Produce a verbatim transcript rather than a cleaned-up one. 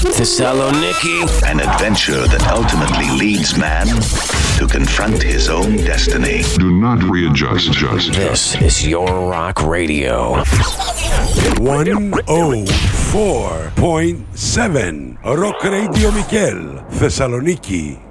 Thessaloniki. An adventure that ultimately leads man to confront his own destiny. Do not readjust. Just, This is your rock radio. one oh four point seven Rock Radio Michel, Thessaloniki.